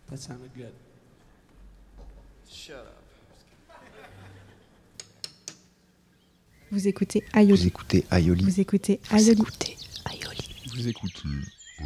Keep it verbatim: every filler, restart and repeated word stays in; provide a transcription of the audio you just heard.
That sounded good. Shut up. Vous écoutez Aioli. Vous écoutez Aioli. Vous écoutez Vous Aioli. écoutez Aioli. Vous écoutez